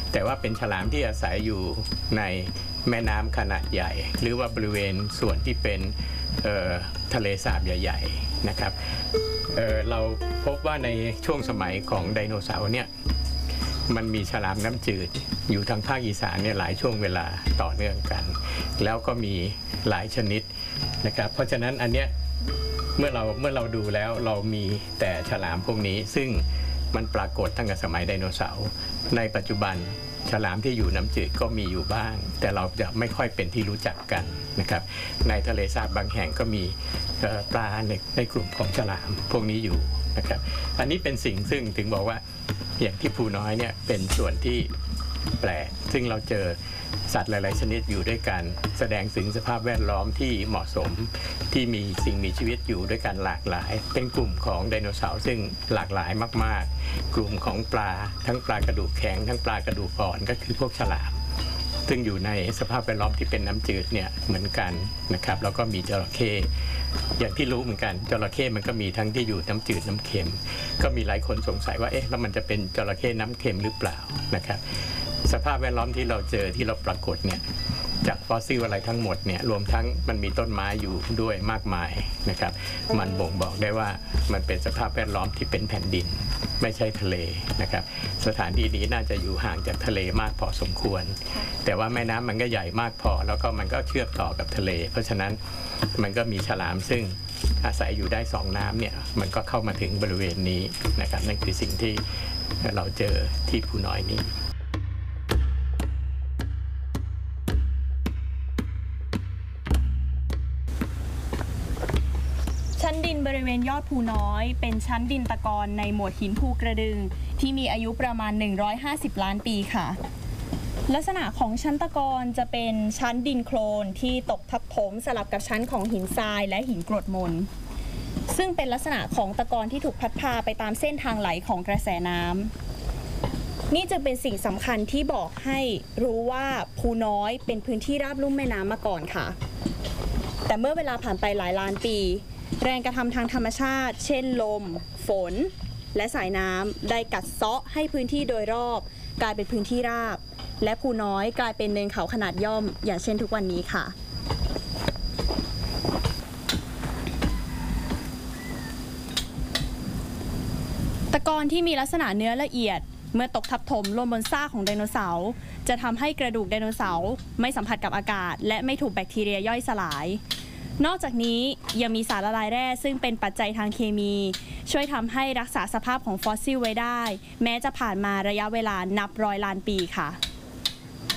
แต่ว่าเป็นฉลามที่อาศัยอยู่ในแม่น้ำขนาดใหญ่หรือว่าบริเวณส่วนที่เป็นทะเลสาบใหญ่ๆนะครับเราพบว่าในช่วงสมัยของไดโนเสาร์เนี่ยมันมีฉลามน้ำจืดอยู่ทางภาคอีสานเนี่ยหลายช่วงเวลาต่อเนื่องกันแล้วก็มีหลายชนิดนะครับเพราะฉะนั้นอันเนี้ยเมื่อเราดูแล้วเรามีแต่ฉลามพวกนี้ซึ่งมันปรากฏตั้งแต่สมัยไดโนเสาร์ในปัจจุบันฉลามที่อยู่น้ำจืดก็มีอยู่บ้างแต่เราจะไม่ค่อยเป็นที่รู้จักกันนะครับในทะเลสาบบางแห่งก็มีปลาในกลุ่มของฉลามพวกนี้อยู่นะครับอันนี้เป็นสิ่งซึ่งถึงบอกว่าอย่างที่ภูน้อยเนี่ยเป็นส่วนที่แปลกซึ่งเราเจอสัตว์หลายๆชนิดอยู่ด้วยกันแสดงถึงสภาพแวดล้อมที่เหมาะสมที่มีสิ่งมีชีวิตอยู่ด้วยกันหลากหลายเป็นกลุ่มของไดโนเสาร์ซึ่งหลากหลายมากๆกลุ่มของปลาทั้งปลากระดูกแข็งทั้งปลากระดูกอ่อนก็คือพวกฉลามซึ่งอยู่ในสภาพแวดล้อมที่เป็นน้ำจืดเนี่ยเหมือนกันนะครับแล้วก็มีจระเข้อย่างที่รู้เหมือนกันจระเข้มันก็มีทั้งที่อยู่น้ำจืดน้ำเค็มก็มีหลายคนสงสัยว่าเอ๊ะแล้วมันจะเป็นจระเข้น้ำเค็มหรือเปล่านะครับสภาพแวดล้อมที่เราเจอที่เราปรากฏเนี่ยจากฟอสซิลอะไรทั้งหมดเนี่ยรวมทั้งมันมีต้นไม้อยู่ด้วยมากมายนะครับมันบ่งบอกได้ว่ามันเป็นสภาพแวดล้อมที่เป็นแผ่นดินไม่ใช่ทะเลนะครับสถานที่นี้น่าจะอยู่ห่างจากทะเลมากพอสมควรแต่ว่าแม่น้ำมันก็ใหญ่มากพอแล้วก็มันก็เชื่อมต่อกับทะเลเพราะฉะนั้นมันก็มีฉลามซึ่งอาศัยอยู่ได้2น้ำเนี่ยมันก็เข้ามาถึงบริเวณนี้นะครับนั่นคือสิ่งที่เราเจอที่ภูน้อยนี้ชั้นดินบริเวณยอดภูน้อยเป็นชั้นดินตะกอนในหมวดหินภูกระดึงที่มีอายุประมาณ150ล้านปีค่ะลักษณะของชั้นตะกอนจะเป็นชั้นดินโคลนที่ตกทับถมสลับกับชั้นของหินทรายและหินกรดมนซึ่งเป็นลักษณะของตะกอนที่ถูกพัดพาไปตามเส้นทางไหลของกระแสน้ำนี่จึงเป็นสิ่งสำคัญที่บอกให้รู้ว่าภูน้อยเป็นพื้นที่ราบลุ่มแม่น้ำมาก่อนค่ะแต่เมื่อเวลาผ่านไปหลายล้านปีแรงกระทำทางธรรมชาติเช่นลมฝนและสายน้ำได้กัดเซาะให้พื้นที่โดยรอบกลายเป็นพื้นที่ราบและภูน้อยกลายเป็นเนินเขาขนาดย่อมอย่างเช่นทุกวันนี้ค่ะตะกอนที่มีลักษณะเนื้อละเอียดเมื่อตกทับถมลงบนซากของไดโนเสาร์จะทำให้กระดูกไดโนเสาร์ไม่สัมผัสกับอากาศและไม่ถูกแบคทีเรียย่อยสลายนอกจากนี้ยังมีสารละลายแร่ซึ่งเป็นปัจจัยทางเคมีช่วยทำให้รักษาสภาพของฟอสซิลไว้ได้แม้จะผ่านมาระยะเวลานับร้อยล้านปีค่ะ